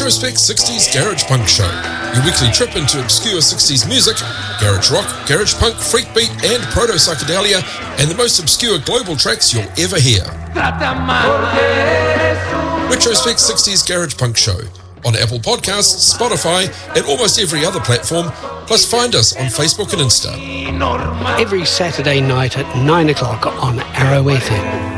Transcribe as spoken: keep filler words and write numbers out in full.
Retrospect sixties Garage Punk Show, your weekly trip into obscure sixties music, garage rock, garage punk, freak beat and proto-psychedelia, and the most obscure global tracks you'll ever hear. Retrospect sixties Garage Punk Show, on Apple Podcasts, Spotify, and almost every other platform, plus find us on Facebook and Insta. Every Saturday night at nine o'clock on Arrow F M.